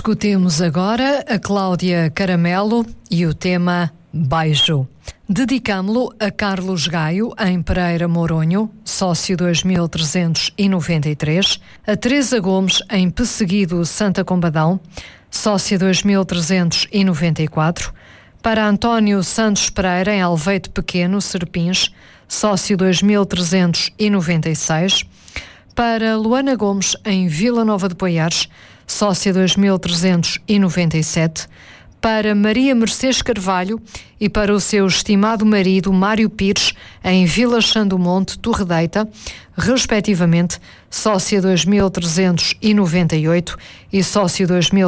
Escutemos agora a Cláudia Caramelo e o tema Beijo. Dedicámo-lo a Carlos Gaio, em Pereira Moronho, sócio 2393, a Teresa Gomes, em Pesseguido, Santa Combadão, sócia 2394, para António Santos Pereira, em Alveite Pequeno, Serpins, sócio 2396, para Luana Gomes, em Vila Nova de Poiares, sócia 2397, para Maria Mercedes Carvalho e para o seu estimado marido Mário Pires, em Vila Chã do Monte, Torredeita, respectivamente, sócia 2398 e sócio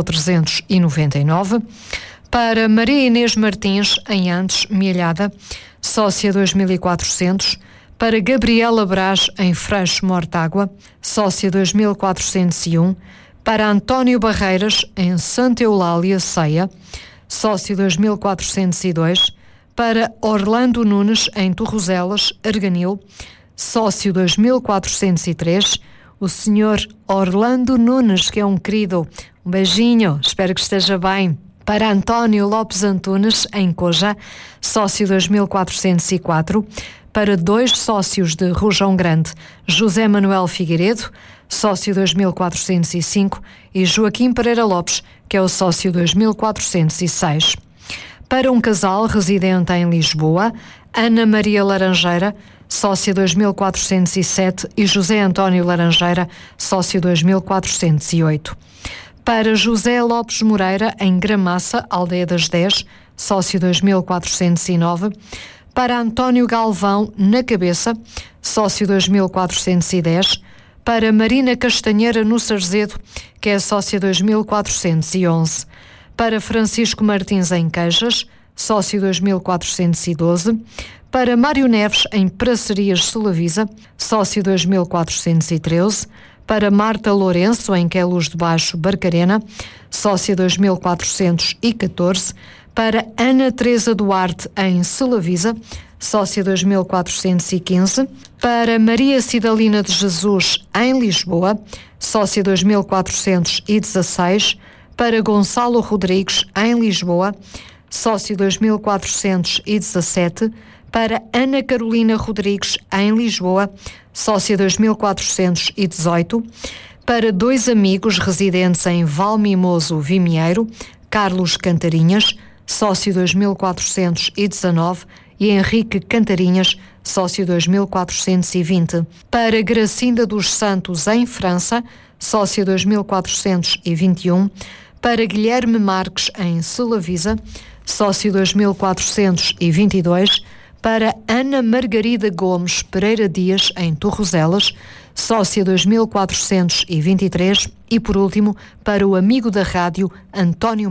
2399, para Maria Inês Martins, em Andes, Mielhada, sócia 2400, para Gabriela Brás, em Freixo Mortágua, sócia 2401, para António Barreiras, em Santa Eulália, Ceia, sócio 2402, para Orlando Nunes, em Torrozelas, Arganil, sócio 2403, o senhor Orlando Nunes, que é um querido, um beijinho, espero que esteja bem. Para António Lopes Antunes, em Coja, sócio 2404, para dois sócios de Rojão Grande, José Manuel Figueiredo, sócio 2405, e Joaquim Pereira Lopes, que é o sócio 2406. Para um casal residente em Lisboa, Ana Maria Laranjeira, sócia 2407, e José António Laranjeira, sócio 2408. Para José Lopes Moreira, em Gramaça, Aldeia das 10, sócio 2409, para António Galvão, na Cabeça, sócio 2410, para Marina Castanheira, no Sarzedo, que é sócia 2411, para Francisco Martins, em Queijas, sócio 2412, para Mário Neves, em Pracerias, Solavisa, sócio 2413, para Marta Lourenço, em Queluz de Baixo, Barcarena, sócia 2414, para Ana Teresa Duarte, em Solavisa, sócia 2415, para Maria Cidalina de Jesus, em Lisboa, sócia 2416, para Gonçalo Rodrigues, em Lisboa, sócio 2417, para Ana Carolina Rodrigues, em Lisboa, sócia 2418, para dois amigos residentes em Valmimoso, Vimieiro, Carlos Cantarinhas, sócio 2419, e Henrique Cantarinhas, sócio 2420. Para Gracinda dos Santos, em França, sócio 2421. Para Guilherme Marques, em Solavisa, sócio 2422. Para Ana Margarida Gomes Pereira Dias, em Torrozelas, sócia 2423. E, por último, para o amigo da rádio, António